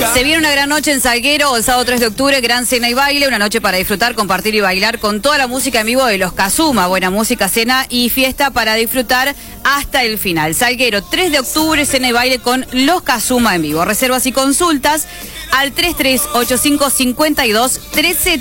Se viene una gran noche en Salguero, el sábado 3 de octubre, gran cena y baile, una noche para disfrutar, compartir y bailar con toda la música en vivo de los Kazuma. Buena música, cena y fiesta para disfrutar hasta el final. Salguero, 3 de octubre, cena y baile con los Kazuma en vivo. Reservas y consultas al 33855213